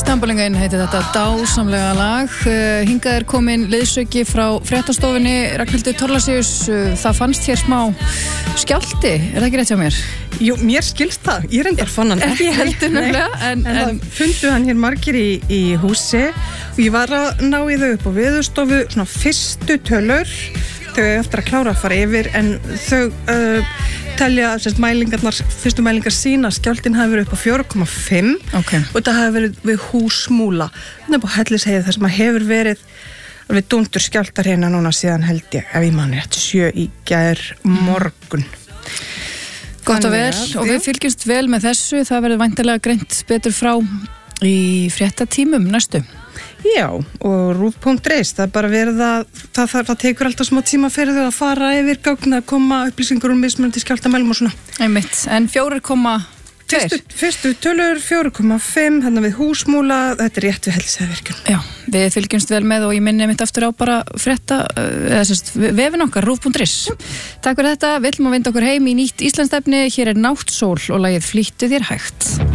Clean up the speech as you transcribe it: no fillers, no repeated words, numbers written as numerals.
Stambolingin heitir þetta dásamlega lag. Hingað komin leiðsauki frá fréttastofunni. Ragnhildur Thorlacius, það fannst hér smá skjálfti, það ekki rétt hjá mér? Jú, mér skilst það. Ég reyndar fann hann ekki heldur nefnilega. En fundu hann hér margir í húsi og ég var að ná í þau upp á Veðurstofu, svona fyrstu tölur. Þau eftir að klára að fara yfir en þau telja, fyrstu mælingar sína skjálftinn hafi verið upp á 4,5 og þetta hafi verið við Húsmúla. Þetta er búið Hellisheiði þar sem að hefur verið alveg dúndur skjálftar hérna núna síðan held ég, ef ég manni rétt, 7 í gær morgun. Gott og vel, og við fylgjumst vel með þessu, það verður væntanlega greint betur frá í fréttatímum næstu. Já, og RÚV.is, það er bara verið að það tekur alltaf smá tíma fyrir þau að fara yfir gögn að koma upplýsingur mismunandi skjálftamælum og svona. Einmitt, en 4,2? Fyrstu tölur 4,5, hérna við Húsmúla, þetta er rétt við Hellisheiðarvirkjun. Já, við fylgjumst vel með og ég minni mitt aftur á bara frétta, vefin okkar, RÚV.is. Takk fyrir þetta, við ætlum að vinda okkur heim í nýtt Íslandsstefni, hér er Náttsól og lagið Flýttu þér hægt.